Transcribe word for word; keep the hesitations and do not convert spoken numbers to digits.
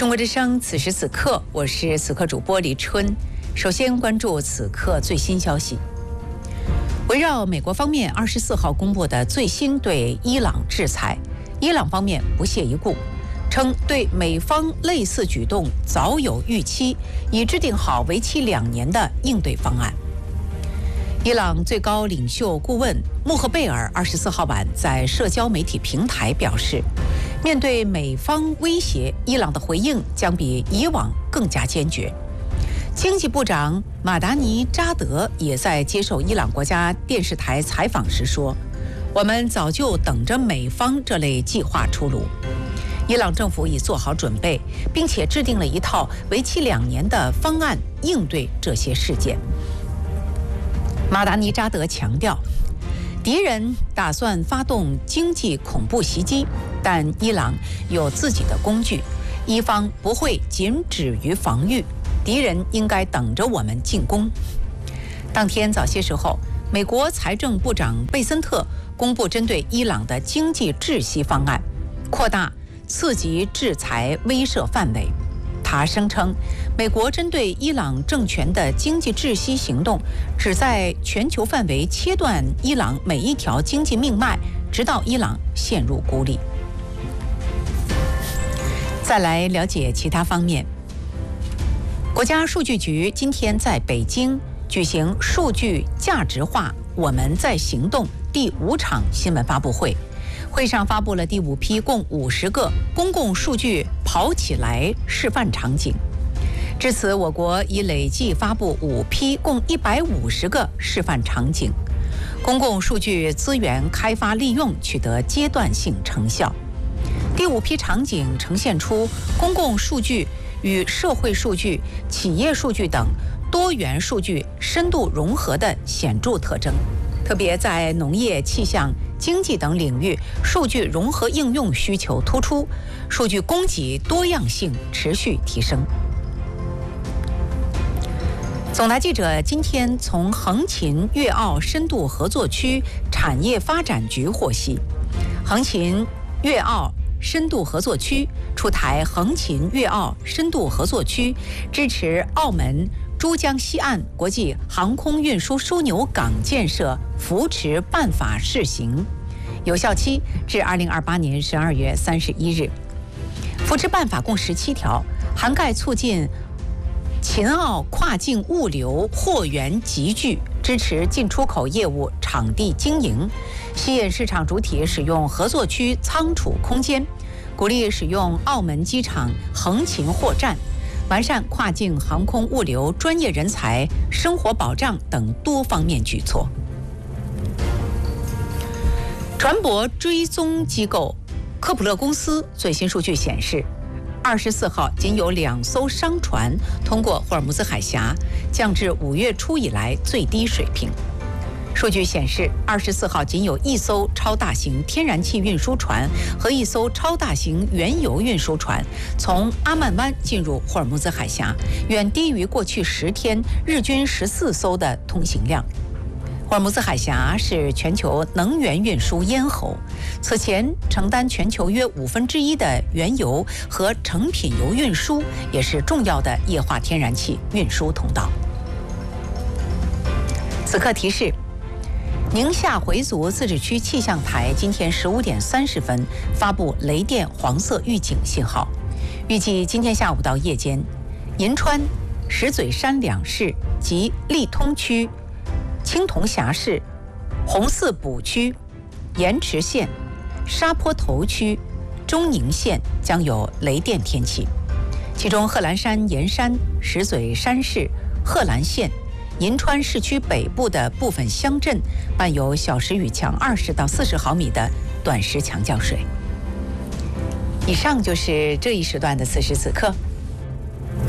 中国之声，此时此刻，我是此刻主播李春。首先关注此刻最新消息。围绕美国方面二十四号公布的最新对伊朗制裁，伊朗方面不屑一顾，称对美方类似举动早有预期，已制定好为期两年的应对方案。伊朗最高领袖顾问穆赫贝尔二十四号晚在社交媒体平台表示，面对美方威胁，伊朗的回应将比以往更加坚决。经济部长马达尼扎德也在接受伊朗国家电视台采访时说，我们早就等着美方这类计划出炉。伊朗政府已做好准备，并且制定了一套为期两年的方案应对这些事件。马达尼扎德强调，敌人打算发动经济恐怖袭击，但伊朗有自己的工具，伊方不会仅止于防御，敌人应该等着我们进攻。当天早些时候，美国财政部长贝森特公布针对伊朗的经济窒息方案，扩大刺激制裁威慑范围。他声称，美国针对伊朗政权的经济窒息行动，旨在全球范围切断伊朗每一条经济命脉，直到伊朗陷入孤立。再来了解其他方面。国家数据局今天在北京举行数据价值化我们在行动第五场新闻发布会。会上发布了第五批共五十个公共数据跑起来示范场景。至此，我国已累计发布五批共一百五十个示范场景，公共数据资源开发利用取得阶段性成效。第五批场景呈现出公共数据与社会数据、企业数据等多元数据深度融合的显著特征，特别在农业、气象、经济等领域，数据融合应用需求突出，数据供给多样性持续提升。总台记者今天从横琴粤澳深度合作区产业发展局获悉，横琴粤澳深度合作区出台横琴粤澳深度合作区支持澳门珠江西岸国际航空运输枢纽港建设扶持办法试行，有效期至二零二八年十二月三十一日。扶持办法共十七条，涵盖促进秦澳跨境物流货源集聚，支持进出口业务场地经营，吸引市场主体使用合作区仓储空间，鼓励使用澳门机场横琴货站，完善跨境航空物流专业人才生活保障等多方面举措。船舶追踪机构科普勒公司最新数据显示，二十四号仅有两艘商船通过霍尔木兹海峡，降至五月初以来最低水平。数据显示，二十四号仅有一艘超大型天然气运输船和一艘超大型原油运输船从阿曼湾进入霍尔木兹海峡，远低于过去十天日均十四艘的通行量。霍尔木兹海峡是全球能源运输咽喉，此前承担全球约五分之一的原油和成品油运输，也是重要的液化天然气运输通道。此刻提示，宁夏回族自治区气象台今天十五点三十分发布雷电黄色预警信号，预计今天下午到夜间，银川、石嘴山两市及利通区、青铜峡市、红四堡区、盐池县、沙坡头区、中宁县将有雷电天气，其中贺兰山、盐山、石嘴山市、贺兰县、银川市区北部的部分乡镇伴有小时雨强二十到四十毫米的短时强降水。以上就是这一时段的此时此刻。